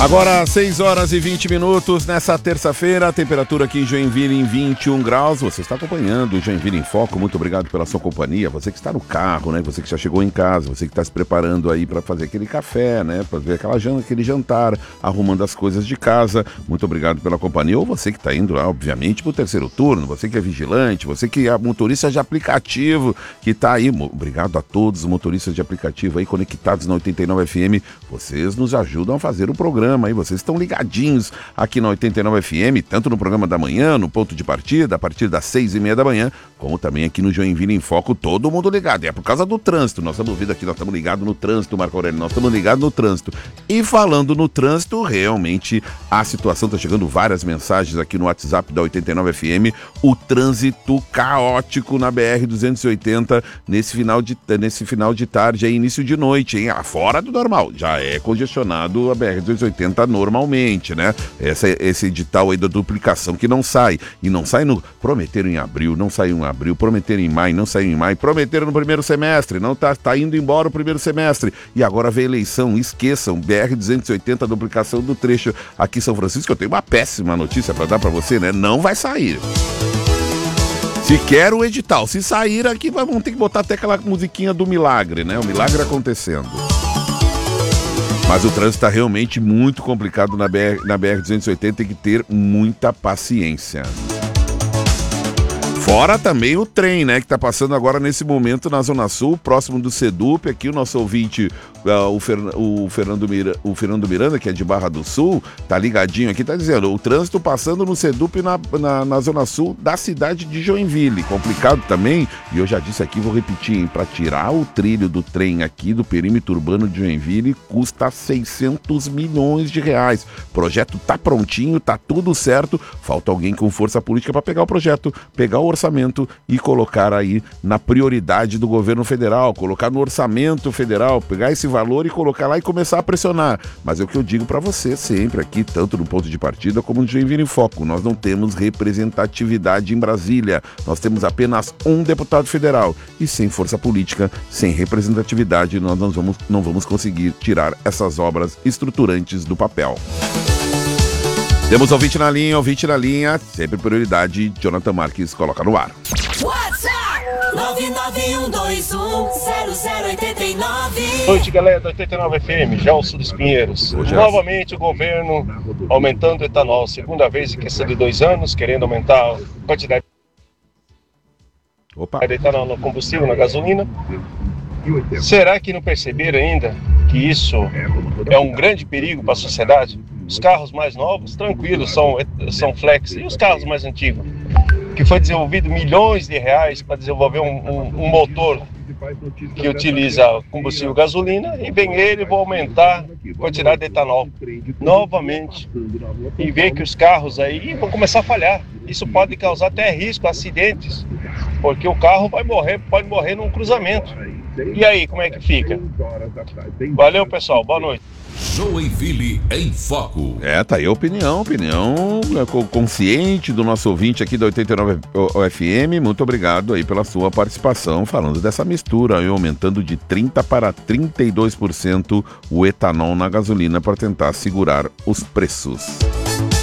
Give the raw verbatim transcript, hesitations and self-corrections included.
Agora, seis horas e vinte minutos, nessa terça-feira, a temperatura aqui em Joinville em vinte e um graus. Você está acompanhando o Joinville em Foco, muito obrigado pela sua companhia. Você que está no carro, né? Você que já chegou em casa, você que está se preparando aí para fazer aquele café, né? Para ver aquela janta, aquele jantar, arrumando as coisas de casa. Muito obrigado pela companhia. Ou você que está indo lá, obviamente, para o terceiro turno, você que é vigilante, você que é motorista de aplicativo, que está aí. Obrigado a todos os motoristas de aplicativo aí conectados na oitenta e nove F M. Vocês nos ajudam a fazer o programa. Aí vocês estão ligadinhos aqui na oitenta e nove F M, tanto no programa da manhã, no ponto de partida, a partir das seis e meia da manhã, como também aqui no Joinville em Foco, todo mundo ligado. E é por causa do trânsito, nós estamos ouvindo aqui, nós estamos ligados no trânsito, Marco Aurélio, nós estamos ligados no trânsito. E falando no trânsito, realmente a situação está chegando várias mensagens aqui no WhatsApp da oitenta e nove F M, o trânsito caótico na B R duzentos e oitenta nesse final de, nesse final de tarde, é início de noite, hein? Fora do normal, já é congestionado a B R duzentos e oitenta normalmente, né? Essa, esse edital aí da duplicação que não sai, e não sai no... Prometeram em abril, não saiu em abril, prometeram em maio, não saiu em maio, prometeram no primeiro semestre, não tá, tá indo embora o primeiro semestre, e agora vem eleição, esqueçam, B R duzentos e oitenta, duplicação do trecho aqui em São Francisco. Eu tenho uma péssima notícia para dar para você, né? Não vai sair. Se quer o edital, se sair aqui, vamos ter que botar até aquela musiquinha do milagre, né? O milagre acontecendo. Mas o trânsito está realmente muito complicado na B R, na B R duzentos e oitenta, tem que ter muita paciência. Fora também o trem, né, que está passando agora nesse momento na Zona Sul, próximo do Sedup. Aqui o nosso ouvinte, uh, o, Fer, o, Fernando Mira, o Fernando Miranda, que é de Barra do Sul, tá ligadinho aqui, tá dizendo, o trânsito passando no Sedup na, na, na Zona Sul da cidade de Joinville. Complicado também, e eu já disse aqui, vou repetir, para tirar o trilho do trem aqui do perímetro urbano de Joinville custa seiscentos milhões de reais. O projeto tá prontinho, tá tudo certo, falta alguém com força política para pegar o projeto, pegar o orçamento e colocar aí na prioridade do governo federal, colocar no orçamento federal, pegar esse valor e colocar lá e começar a pressionar. Mas é o que eu digo para você sempre aqui, tanto no ponto de partida como no Joinville em Foco, nós não temos representatividade em Brasília, nós temos apenas um deputado federal e sem força política, sem representatividade, nós não vamos, não vamos conseguir tirar essas obras estruturantes do papel. Temos ouvinte na linha, ouvinte na linha, sempre prioridade, Jonathan Marques coloca no ar. WhatsApp nove nove um dois um zero zero oito nove. Boa noite, galera da oitenta e nove F M, Gelson dos Pinheiros. Hoje Novamente o governo aumentando o etanol, segunda vez em questão de dois anos, querendo aumentar a quantidade Opa. de etanol no combustível, na gasolina. Será que não perceberam ainda que isso é um grande perigo para a sociedade? Os carros mais novos, tranquilos, são, são flex. E os carros mais antigos? Que foi desenvolvido milhões de reais para desenvolver um, um, um motor que utiliza combustível gasolina, e vem ele, vou aumentar a quantidade de etanol novamente. E ver que os carros aí vão começar a falhar. Isso pode causar até risco, acidentes, porque o carro vai morrer, pode morrer num cruzamento. E aí, como é que fica? Valeu, pessoal. Boa noite. Joinville em Foco. É, tá aí a opinião, opinião consciente do nosso ouvinte aqui da oitenta e nove F M. Muito obrigado aí pela sua participação, falando dessa mistura, aí, aumentando de trinta por cento para trinta e dois por cento o etanol na gasolina para tentar segurar os preços.